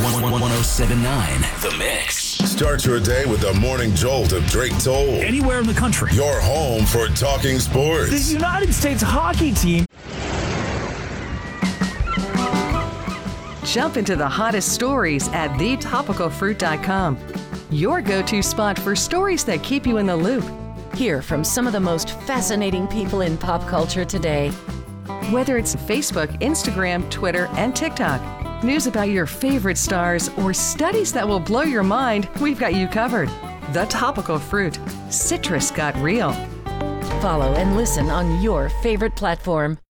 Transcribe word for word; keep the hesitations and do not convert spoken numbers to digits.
one oh seven point nine The Mix. Start your day with the morning jolt of Drake Toll. Anywhere in the country. Your home for talking sports. The United States hockey team. Jump into the hottest stories at the topical fruit dot com. Your go-to spot for stories that keep you in the loop. Hear from some of the most fascinating people in pop culture today. Whether it's Facebook, Instagram, Twitter, and TikTok, news about your favorite stars, or studies that will blow your mind, we've got you covered. The Topical Fruit. Citrus got real. Follow and listen on your favorite platform.